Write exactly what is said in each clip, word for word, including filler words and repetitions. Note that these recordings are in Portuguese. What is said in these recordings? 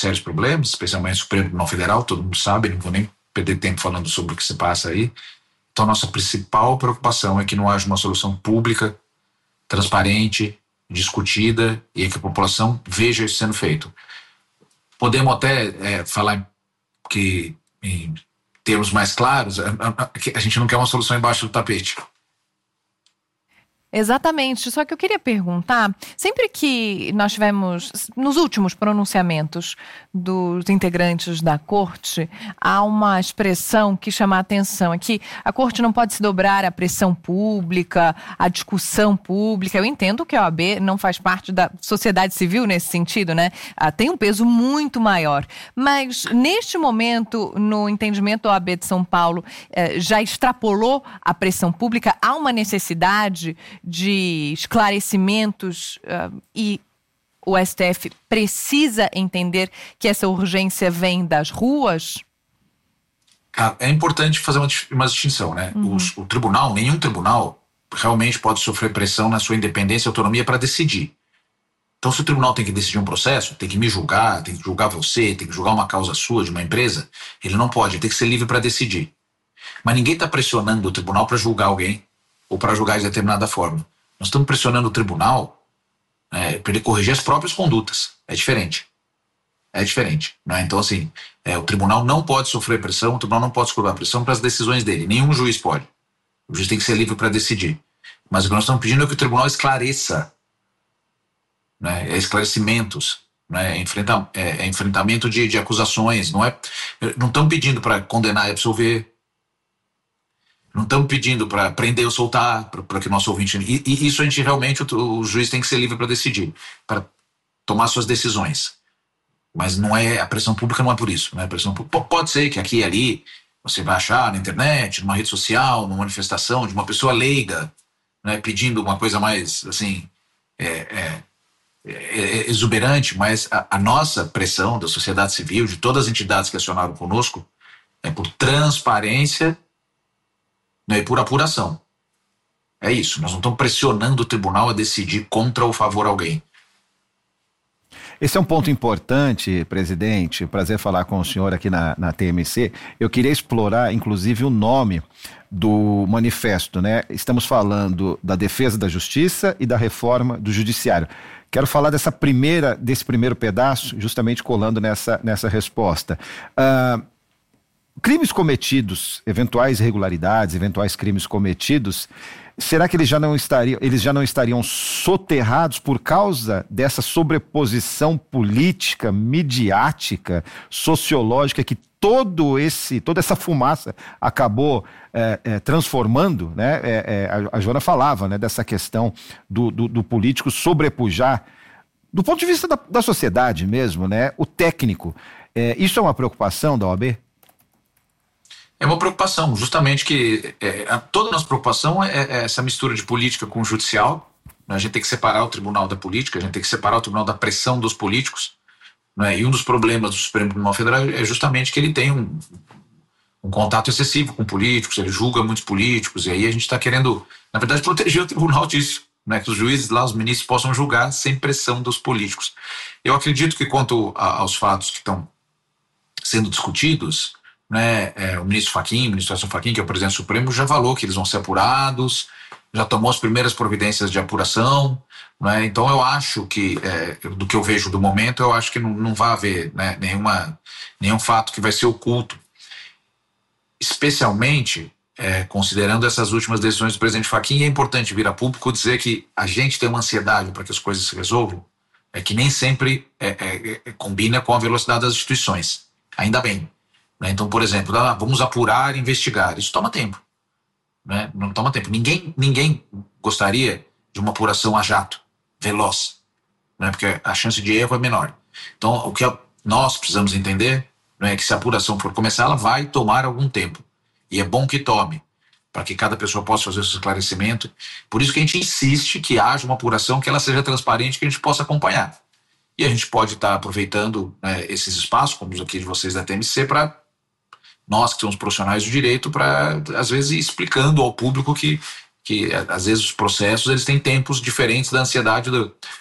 sérios problemas, especialmente o Supremo Tribunal Federal, todo mundo sabe, não vou nem perder tempo falando sobre o que se passa aí. Então, nossa principal preocupação é que não haja uma solução pública, transparente, discutida e que a população veja isso sendo feito. Podemos até é, falar que, em termos mais claros, a, a, a gente não quer uma solução embaixo do tapete. Exatamente, só que eu queria perguntar, sempre que nós tivemos, nos últimos pronunciamentos dos integrantes da Corte, há uma expressão que chama a atenção, é que a Corte não pode se dobrar à pressão pública, à discussão pública. Eu entendo que a O A B não faz parte da sociedade civil nesse sentido, né? Ah, tem um peso muito maior, mas neste momento, no entendimento da O A B de São Paulo, eh, já extrapolou a pressão pública, há uma necessidade de esclarecimentos uh, e o S T F precisa entender que essa urgência vem das ruas? É importante fazer uma, uma distinção, né? Uhum. O, o tribunal, nenhum tribunal realmente pode sofrer pressão na sua independência e autonomia para decidir. Então, se o tribunal tem que decidir um processo, tem que me julgar, tem que julgar você, tem que julgar uma causa sua de uma empresa, ele não pode, ele tem que ser livre para decidir. Mas ninguém está pressionando o tribunal para julgar alguém ou para julgar de determinada forma. Nós estamos pressionando o tribunal, né, para ele corrigir as próprias condutas. É diferente. É diferente. Né? Então, assim, é, o tribunal não pode sofrer pressão, o tribunal não pode sofrer pressão para as decisões dele. Nenhum juiz pode. O juiz tem que ser livre para decidir. Mas o que nós estamos pedindo é que o tribunal esclareça, né, é esclarecimentos, né, é, enfrenta, é, é enfrentamento de, de acusações. Não, é, não estamos pedindo para condenar e absolver. Não estamos pedindo para prender ou soltar, para que o nosso ouvinte... E, e isso a gente realmente, o, o juiz tem que ser livre para decidir, para tomar suas decisões. Mas não é, a pressão pública não é por isso. Né? A pressão pública, pode ser que aqui e ali você vai achar na internet, numa rede social, numa manifestação de uma pessoa leiga, né, pedindo uma coisa mais, assim, é, é, é, exuberante, mas a, a nossa pressão da sociedade civil, de todas as entidades que acionaram conosco, é por transparência, né, e por apuração. É isso, nós não estamos pressionando o tribunal a decidir contra ou a favor de alguém. Esse é um ponto importante, presidente. Prazer falar com o senhor aqui na, na T M C. Eu queria explorar, inclusive, o nome do manifesto, né? Estamos falando da defesa da justiça e da reforma do judiciário. Quero falar dessa primeira, desse primeiro pedaço, justamente colando nessa, nessa resposta. Ah, crimes cometidos, eventuais irregularidades, eventuais crimes cometidos, será que eles já não estariam, eles já não estariam soterrados por causa dessa sobreposição política, midiática, sociológica que todo esse, toda essa fumaça acabou é, é, transformando, né? É, é, a, a Joana falava, né, dessa questão do, do, do político sobrepujar, do ponto de vista da, da sociedade mesmo, né? O técnico. É, isso é uma preocupação da O A B? É uma preocupação, justamente que é, a, toda a nossa preocupação é, é essa mistura de política com o judicial. Né? A gente tem que separar o tribunal da política, a gente tem que separar o tribunal da pressão dos políticos. Né? E um dos problemas do Supremo Tribunal Federal é justamente que ele tem um, um contato excessivo com políticos, ele julga muitos políticos, e aí a gente está querendo, na verdade, proteger o tribunal disso, né? Que os juízes lá, os ministros, possam julgar sem pressão dos políticos. Eu acredito que quanto a, aos fatos que estão sendo discutidos, né, é, o ministro Fachin, o ministro Edson Fachin, que é o presidente do Supremo, já falou que eles vão ser apurados, já tomou as primeiras providências de apuração, né, então eu acho que, é, do que eu vejo do momento, eu acho que não, não vai haver, né, nenhuma, nenhum fato que vai ser oculto, especialmente é, considerando essas últimas decisões do presidente Fachin. E é importante vir a público dizer que a gente tem uma ansiedade para que as coisas se resolvam, é que nem sempre é, é, é, combina com a velocidade das instituições, ainda bem. Então, por exemplo, vamos apurar e investigar. Isso toma tempo. Né? Não toma tempo. Ninguém, ninguém gostaria de uma apuração a jato, veloz, né? Porque a chance de erro é menor. Então, o que nós precisamos entender, né, é que se a apuração for começar, ela vai tomar algum tempo. E é bom que tome, para que cada pessoa possa fazer o seu esclarecimento. Por isso que a gente insiste que haja uma apuração, que ela seja transparente, que a gente possa acompanhar. E a gente pode estar aproveitando, né, esses espaços, como os aqui de vocês da T M C, para nós que somos profissionais do direito, para, às vezes, ir explicando ao público que, que, às vezes, os processos eles têm tempos diferentes da ansiedade do,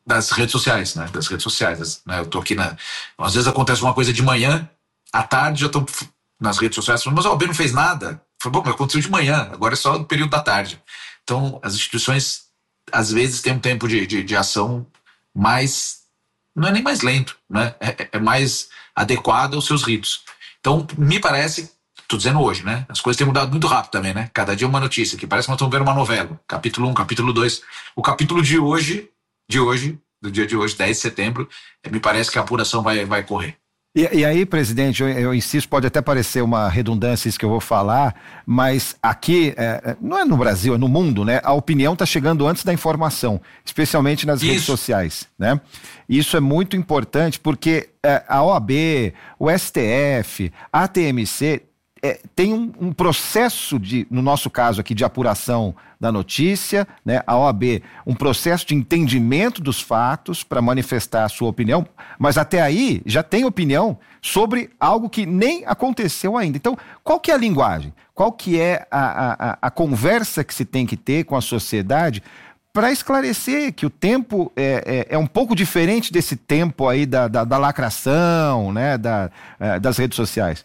das redes sociais, né? Das redes sociais, né? Eu tô aqui na... Às vezes acontece uma coisa de manhã, à tarde já tô nas redes sociais falando, mas o A B não fez nada. Foi bom, mas aconteceu de manhã, agora é só no período da tarde. Então, as instituições, às vezes, têm um tempo de, de, de ação mais... Não é nem mais lento, né? É, é mais adequado aos seus ritos. Então, me parece... Tô dizendo hoje, né? As coisas têm mudado muito rápido também, né? Cada dia uma notícia, que parece que nós estamos vendo uma novela. Capítulo um, capítulo dois. O capítulo de hoje, de hoje, do dia de hoje, dez de setembro, me parece que a apuração vai, vai correr. E, e aí, presidente, eu, eu insisto, pode até parecer uma redundância isso que eu vou falar, mas aqui, é, não é no Brasil, é no mundo, né? A opinião está chegando antes da informação, especialmente nas isso. redes sociais, né? Isso é muito importante porque é, a O A B, o S T F, a T M C... É, tem um, um processo, de, no nosso caso aqui, de apuração da notícia, né? A O A B, um processo de entendimento dos fatos para manifestar a sua opinião, mas até aí já tem opinião sobre algo que nem aconteceu ainda. Então, qual que é a linguagem? Qual que é a, a, a conversa que se tem que ter com a sociedade para esclarecer que o tempo é, é, é um pouco diferente desse tempo aí da, da, da lacração, né? da, é, das redes sociais?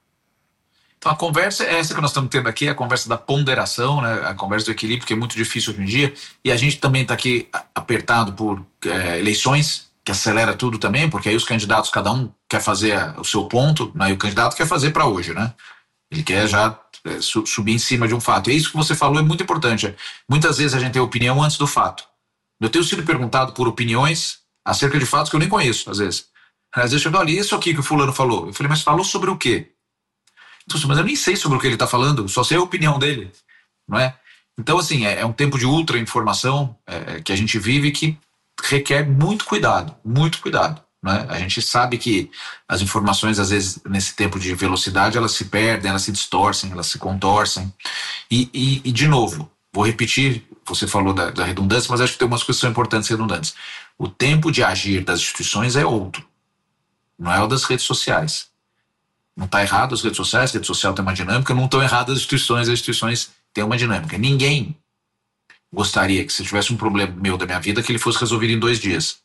Então a conversa é essa que nós estamos tendo aqui, a conversa da ponderação, né? A conversa do equilíbrio, que é muito difícil hoje em dia, e a gente também está aqui apertado por é, eleições, que acelera tudo também, porque aí os candidatos, cada um quer fazer o seu ponto, né? E o candidato quer fazer para hoje, né? Ele quer já é, su- subir em cima de um fato. E isso que você falou é muito importante. Muitas vezes a gente tem opinião antes do fato. Eu tenho sido perguntado por opiniões acerca de fatos que eu nem conheço, às vezes. Às vezes eu falo, olha, isso aqui que o fulano falou. Eu falei, mas falou sobre o quê? Mas eu nem sei sobre o que ele está falando, só sei a opinião dele, não é? Então, assim, é, é um tempo de ultra informação é, que a gente vive que requer muito cuidado, muito cuidado, não é? A gente sabe que as informações, às vezes, nesse tempo de velocidade, elas se perdem, elas se distorcem, elas se contorcem. E, e, e de novo, vou repetir, você falou da, da redundância, mas acho que tem umas coisas que são importantes e redundantes. O tempo de agir das instituições é outro, não é o das redes sociais. Não está errado as redes sociais, a rede social tem uma dinâmica, não estão erradas as instituições, as instituições têm uma dinâmica. Ninguém gostaria que se tivesse um problema meu da minha vida, que ele fosse resolvido em dois dias.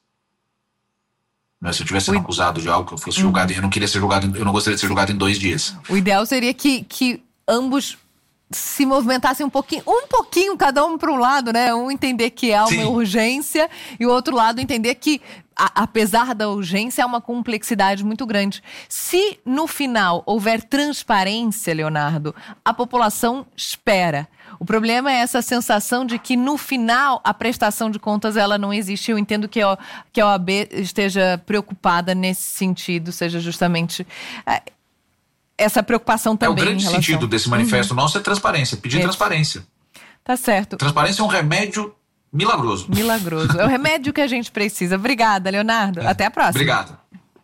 Mas se eu tivesse sido acusado de algo que eu fosse julgado, eu não queria ser julgado, eu não gostaria de ser julgado em dois dias. O ideal seria que, que ambos se movimentassem um pouquinho, um pouquinho cada um para um lado, né? Um entender que há uma Sim. urgência e o outro lado entender que, a, apesar da urgência, há uma complexidade muito grande. Se no final houver transparência, Leonardo, a população espera. O problema é essa sensação de que no final a prestação de contas ela não existe. Eu entendo que a, que a O A B esteja preocupada nesse sentido, seja justamente... É, essa preocupação também. É o grande em relação... sentido desse manifesto uhum. nosso é transparência, pedir é. transparência. Tá certo. Transparência é um remédio milagroso. Milagroso. É o remédio que a gente precisa. Obrigada, Leonardo. É. Até a próxima. Obrigado.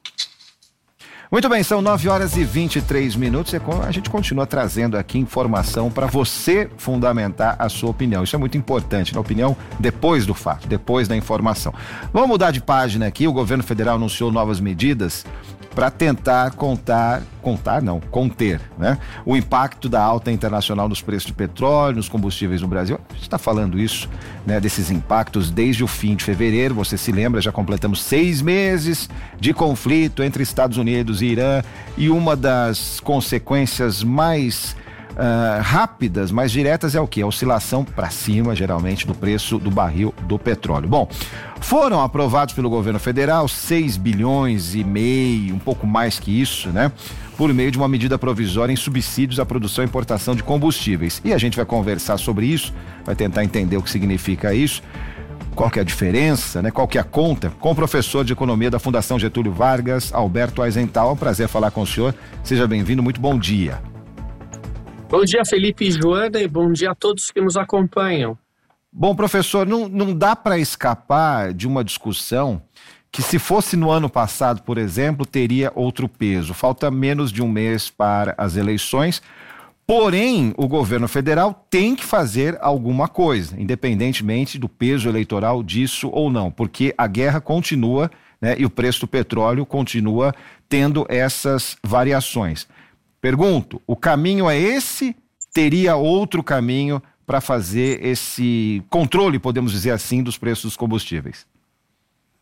Muito bem, são nove horas e vinte e três minutos e a gente continua trazendo aqui informação para você fundamentar a sua opinião. Isso é muito importante, a opinião depois do fato, depois da informação. Vamos mudar de página aqui. O governo federal anunciou novas medidas para tentar contar, contar não, conter, né, o impacto da alta internacional nos preços de petróleo, nos combustíveis no Brasil. A gente está falando isso, né, desses impactos desde o fim de fevereiro. Você se lembra, já completamos seis meses de conflito entre Estados Unidos e Irã, e uma das consequências mais uh, rápidas, mais diretas é o quê? A oscilação para cima, geralmente, do preço do barril do petróleo. Bom, foram aprovados pelo governo federal seis bilhões e meio, um pouco mais que isso, né? Por meio de uma medida provisória em subsídios à produção e importação de combustíveis. E a gente vai conversar sobre isso, vai tentar entender o que significa isso, qual que é a diferença, né? Qual que é a conta, com o professor de economia da Fundação Getúlio Vargas, Alberto Aizental. É um prazer falar com o senhor. Seja bem-vindo, muito bom dia. Bom dia, Felipe e Joana, e bom dia a todos que nos acompanham. Bom, professor, não, não dá para escapar de uma discussão que, se fosse no ano passado, por exemplo, teria outro peso. Falta menos de um mês para as eleições, porém, o governo federal tem que fazer alguma coisa, independentemente do peso eleitoral disso ou não, porque a guerra continua, né, e o preço do petróleo continua tendo essas variações. Pergunto, o caminho é esse? Teria outro caminho para fazer esse controle, podemos dizer assim, dos preços dos combustíveis?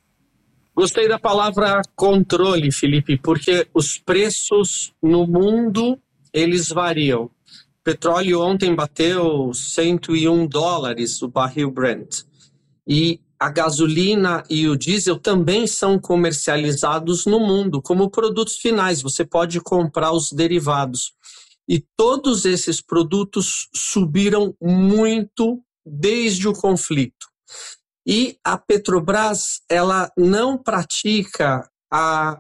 Gostei da palavra controle, Felipe, porque os preços no mundo, eles variam. O petróleo ontem bateu cento e um dólares, o barril Brent. E a gasolina e o diesel também são comercializados no mundo como produtos finais. Você pode comprar os derivados. E todos esses produtos subiram muito desde o conflito. E a Petrobras, ela não pratica a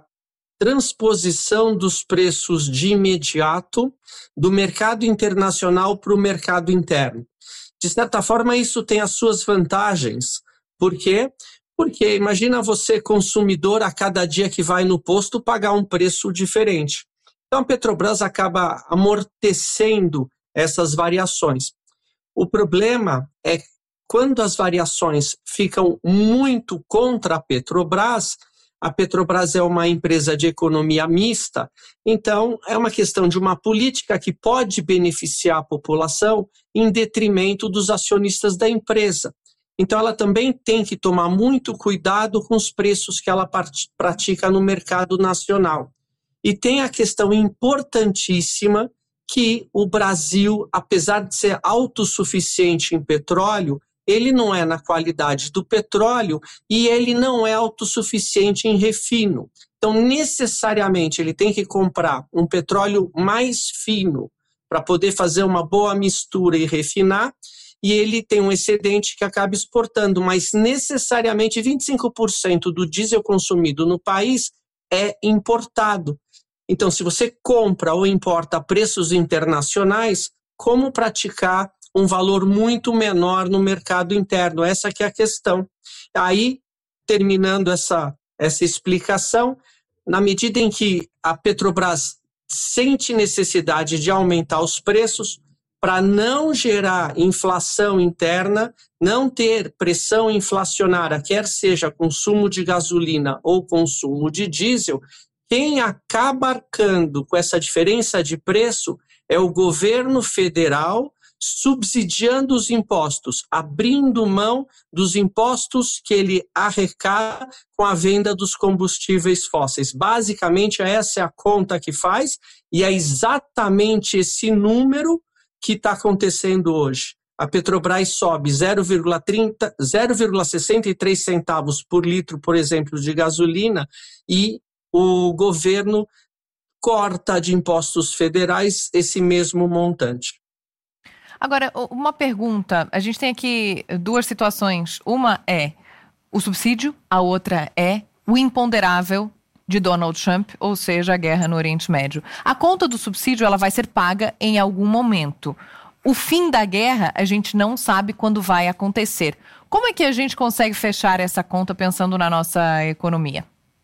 transposição dos preços de imediato do mercado internacional para o mercado interno. De certa forma, isso tem as suas vantagens. Por quê? Porque imagina você, consumidor, a cada dia que vai no posto, pagar um preço diferente. Então, a Petrobras acaba amortecendo essas variações. O problema é quando as variações ficam muito contra a Petrobras. A Petrobras é uma empresa de economia mista, então é uma questão de uma política que pode beneficiar a população em detrimento dos acionistas da empresa. Então ela também tem que tomar muito cuidado com os preços que ela pratica no mercado nacional. E tem a questão importantíssima que o Brasil, apesar de ser autossuficiente em petróleo, ele não é na qualidade do petróleo e ele não é autossuficiente em refino. Então, necessariamente, ele tem que comprar um petróleo mais fino para poder fazer uma boa mistura e refinar, e ele tem um excedente que acaba exportando, mas necessariamente vinte e cinco por cento do diesel consumido no país é importado. Então, se você compra ou importa a preços internacionais, como praticar um valor muito menor no mercado interno? Essa que é a questão. Aí, terminando essa, essa explicação, na medida em que a Petrobras sente necessidade de aumentar os preços para não gerar inflação interna, não ter pressão inflacionária, quer seja consumo de gasolina ou consumo de diesel, quem acaba arcando com essa diferença de preço é o governo federal, subsidiando os impostos, abrindo mão dos impostos que ele arrecada com a venda dos combustíveis fósseis. Basicamente, essa é a conta que faz e é exatamente esse número que está acontecendo hoje. A Petrobras sobe zero vírgula trinta, zero vírgula sessenta e três centavos por litro, por exemplo, de gasolina, e o governo corta de impostos federais esse mesmo montante. Agora, uma pergunta. A gente tem aqui duas situações. Uma é o subsídio, a outra é o imponderável de Donald Trump, ou seja, a guerra no Oriente Médio. A conta do subsídio ela vai ser paga em algum momento. O fim da guerra, a gente não sabe quando vai acontecer. Como é que a gente consegue fechar essa conta pensando na nossa economia?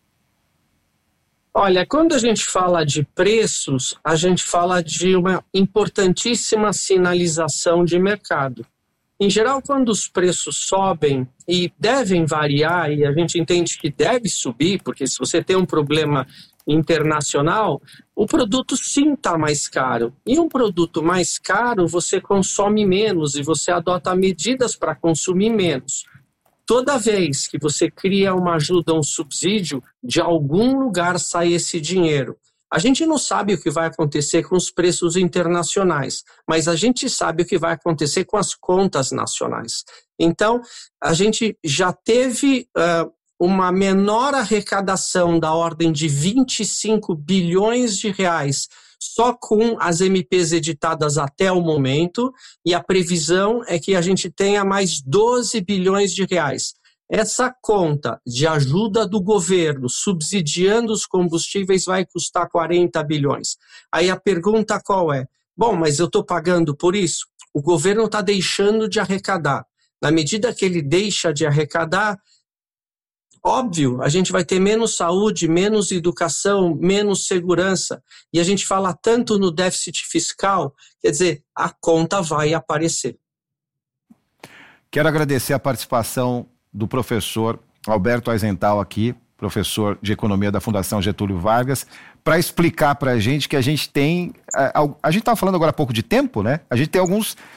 Olha, quando a gente fala de preços, a gente fala de uma importantíssima sinalização de mercado. Em geral, quando os preços sobem e devem variar, e a gente entende que deve subir, porque se você tem um problema internacional, o produto sim está mais caro. E um produto mais caro, você consome menos e você adota medidas para consumir menos. Toda vez que você cria uma ajuda, um subsídio, de algum lugar sai esse dinheiro. A gente não sabe o que vai acontecer com os preços internacionais, mas a gente sabe o que vai acontecer com as contas nacionais. Então, a gente já teve uh, uma menor arrecadação da ordem de vinte e cinco bilhões de reais só com as M Ps editadas até o momento, e a previsão é que a gente tenha mais doze bilhões de reais. Essa conta de ajuda do governo subsidiando os combustíveis vai custar quarenta bilhões. Aí a pergunta qual é? Bom, mas eu estou pagando por isso? O governo está deixando de arrecadar. Na medida que ele deixa de arrecadar, óbvio, a gente vai ter menos saúde, menos educação, menos segurança. E a gente fala tanto no déficit fiscal, quer dizer, a conta vai aparecer. Quero agradecer a participação do professor Alberto Aizental aqui, professor de Economia da Fundação Getúlio Vargas, para explicar para a gente que a gente tem... A, a, a gente estava falando agora há pouco de tempo, né? A gente tem alguns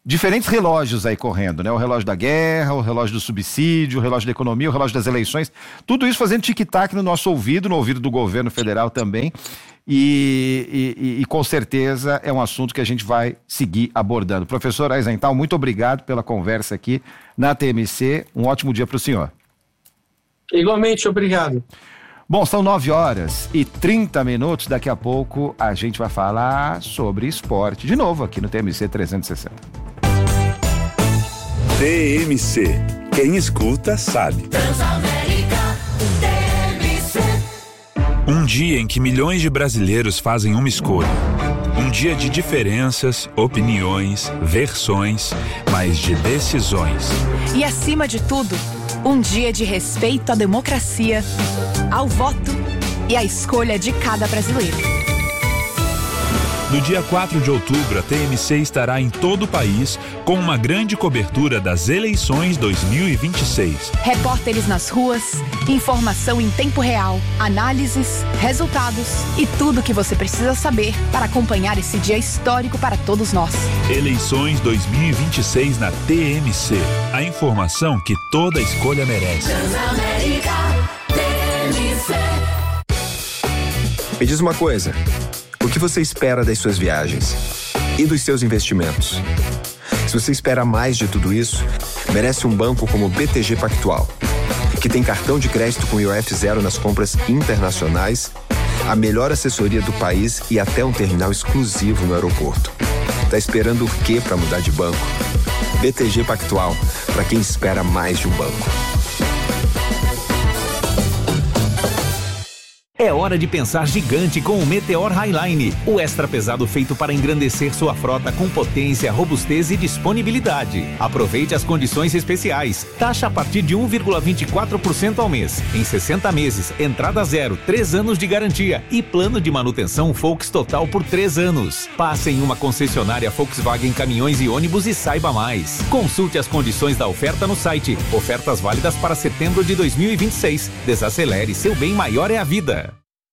diferentes relógios aí correndo, né? O relógio da guerra, o relógio do subsídio, o relógio da economia, o relógio das eleições, tudo isso fazendo tic-tac no nosso ouvido, no ouvido do governo federal também, e, e, e com certeza é um assunto que a gente vai seguir abordando. Professor Aizenthal, muito obrigado pela conversa aqui na T M C, um ótimo dia para o senhor. Igualmente, obrigado. Bom, são nove horas e trinta minutos, daqui a pouco a gente vai falar sobre esporte, de novo aqui no T M C trezentos e sessenta. T M C. Quem escuta sabe. Um dia em que milhões de brasileiros fazem uma escolha. Um dia de diferenças, opiniões, versões, mas de decisões. E acima de tudo, um dia de respeito à democracia, ao voto e à escolha de cada brasileiro. No dia quatro de outubro, a T M C estará em todo o país com uma grande cobertura das eleições dois mil e vinte e seis. Repórteres nas ruas, informação em tempo real, análises, resultados e tudo o que você precisa saber para acompanhar esse dia histórico para todos nós. Eleições dois mil e vinte e seis na T M C. A informação que toda escolha merece. Transamérica, T M C. Me diz uma coisa. O que você espera das suas viagens e dos seus investimentos? Se você espera mais de tudo isso, merece um banco como o B T G Pactual, que tem cartão de crédito com I O F zero nas compras internacionais, a melhor assessoria do país e até um terminal exclusivo no aeroporto. Tá esperando o quê para mudar de banco? B T G Pactual, para quem espera mais de um banco. É hora de pensar gigante com o Meteor Highline, o extra pesado feito para engrandecer sua frota com potência, robustez e disponibilidade. Aproveite as condições especiais. Taxa a partir de um vírgula vinte e quatro por cento ao mês. Em sessenta meses, entrada zero, três anos de garantia e plano de manutenção Volks Total por três anos. Passe em uma concessionária Volkswagen Caminhões e Ônibus e saiba mais. Consulte as condições da oferta no site. Ofertas válidas para setembro de dois mil e vinte e seis. Desacelere, seu bem maior é a vida.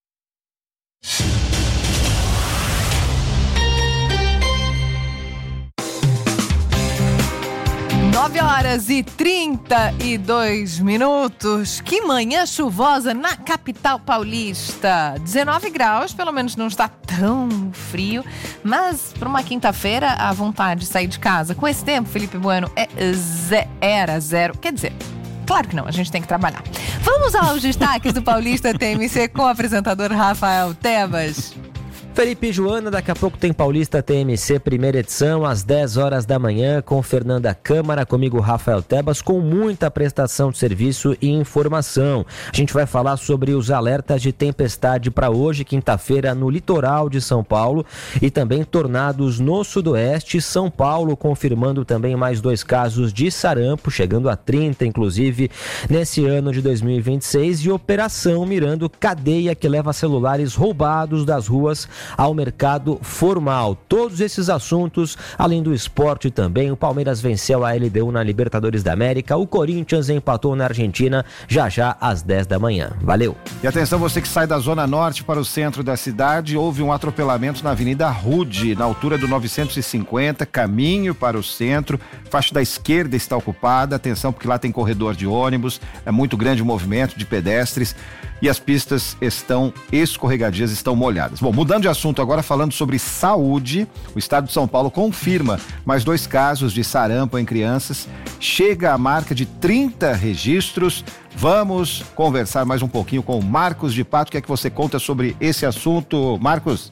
nove horas e trinta e dois minutos. Que manhã chuvosa na capital paulista. dezenove graus, pelo menos não está tão frio. Mas para uma quinta-feira, a vontade de sair de casa com esse tempo, Felipe Bueno, é zero, era zero. Quer dizer, claro que não, a gente tem que trabalhar. Vamos aos destaques do Paulista T M C com o apresentador Rafael Tebas. Felipe e Joana, daqui a pouco tem Paulista T M C, primeira edição, às dez horas da manhã, com Fernanda Câmara, comigo Rafael Tebas, com muita prestação de serviço e informação. A gente vai falar sobre os alertas de tempestade para hoje, quinta-feira, no litoral de São Paulo, e também tornados no sudoeste. São Paulo confirmando também mais dois casos de sarampo, chegando a trinta, inclusive, nesse ano de dois mil e vinte e seis, e operação mirando cadeia que leva celulares roubados das ruas ao mercado formal. Todos esses assuntos, além do esporte também. O Palmeiras venceu a L D U na Libertadores da América, o Corinthians empatou na Argentina, já já às dez da manhã. Valeu! E atenção, você que sai da Zona Norte para o centro da cidade, houve um atropelamento na Avenida Rude, na altura do novecentos e cinquenta, caminho para o centro, faixa da esquerda está ocupada, atenção porque lá tem corredor de ônibus, é muito grande o movimento de pedestres e as pistas estão escorregadias, estão molhadas. Bom, mudando de assunto agora, falando sobre saúde, o estado de São Paulo confirma mais dois casos de sarampo em crianças, chega a marca de trinta registros. Vamos conversar mais um pouquinho com o Marcos de Pato. O que é que você conta sobre esse assunto, Marcos?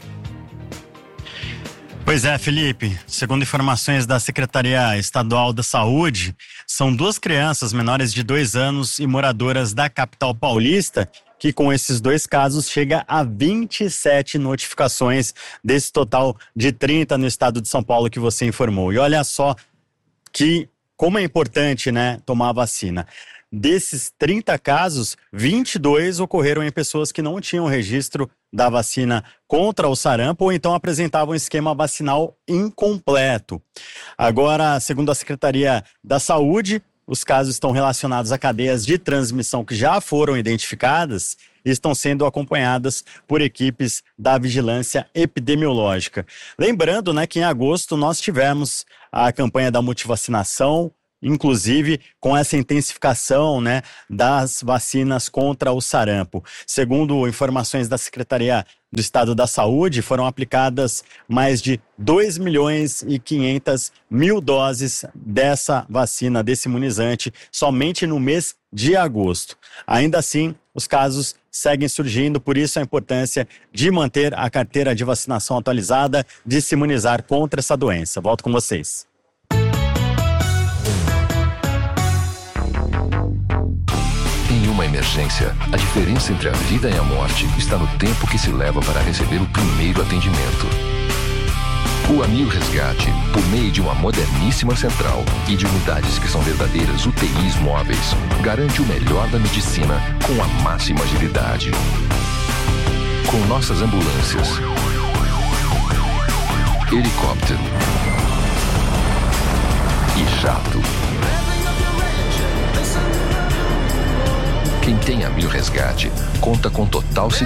Pois é, Felipe, segundo informações da Secretaria Estadual da Saúde, são duas crianças menores de dois anos e moradoras da capital paulista que com esses dois casos chega a vinte e sete notificações desse total de trinta no estado de São Paulo que você informou. E olha só que como é importante, né, tomar a vacina. Desses trinta casos, vinte e dois ocorreram em pessoas que não tinham registro da vacina contra o sarampo ou então apresentavam esquema vacinal incompleto. Agora, segundo a Secretaria da Saúde, os casos estão relacionados a cadeias de transmissão que já foram identificadas e estão sendo acompanhadas por equipes da vigilância epidemiológica. Lembrando, né, que em agosto nós tivemos a campanha da multivacinação, inclusive com essa intensificação, né, das vacinas contra o sarampo. Segundo informações da Secretaria do Estado da Saúde, foram aplicadas mais de dois milhões e quinhentas mil doses dessa vacina, desse imunizante, somente no mês de agosto. Ainda assim, os casos seguem surgindo, por isso a importância de manter a carteira de vacinação atualizada, de se imunizar contra essa doença. Volto com vocês. Em uma emergência, a diferença entre a vida e a morte está no tempo que se leva para receber o primeiro atendimento. O Amil Resgate, por meio de uma moderníssima central e de unidades que são verdadeiras U T Is móveis, garante o melhor da medicina com a máxima agilidade. Com nossas ambulâncias, helicóptero e jato. Quem tem Amil Resgate conta com total segurança